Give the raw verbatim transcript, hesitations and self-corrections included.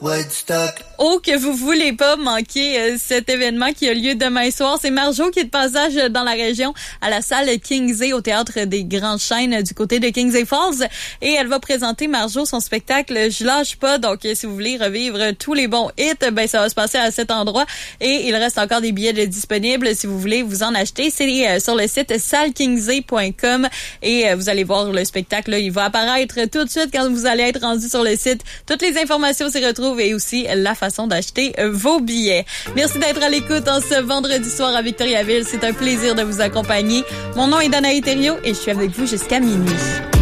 Woodstock. Oh, que vous voulez pas manquer euh, cet événement qui a lieu demain soir. C'est Marjo qui est de passage dans la région à la salle Kingsley au Théâtre des Grandes Chaînes du côté de Kingsley Falls. Et elle va présenter, Marjo, son spectacle Je lâche pas. Donc, si vous voulez revivre tous les bons hits, ben ça va se passer à cet endroit. Et il reste encore des billets de disponibles si vous voulez vous en acheter. C'est euh, sur le site salle kingsley point com et euh, vous allez voir le spectacle. Là, il va apparaître tout de suite quand vous allez être rendu sur le site. Toutes les informations s'y retrouvent et aussi la façon d'acheter vos billets. Merci d'être à l'écoute en ce vendredi soir à Victoriaville. C'est un plaisir de vous accompagner. Mon nom est Danaï Thériault et je suis avec vous jusqu'à minuit.